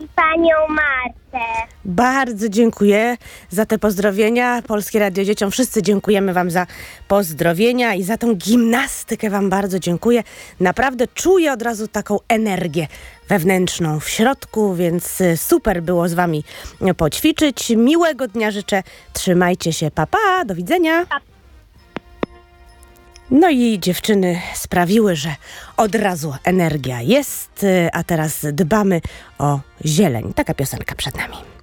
i panią Martę. Bardzo dziękuję za te pozdrowienia. Polskie Radio Dzieciom, wszyscy dziękujemy wam za pozdrowienia i za tą gimnastykę wam bardzo dziękuję. Naprawdę czuję od razu taką energię wewnętrzną w środku, więc super było z wami poćwiczyć. Miłego dnia życzę. Trzymajcie się. Pa, pa. Do widzenia. No i dziewczyny sprawiły, że od razu energia jest, a teraz dbamy o zieleń. Taka piosenka przed nami.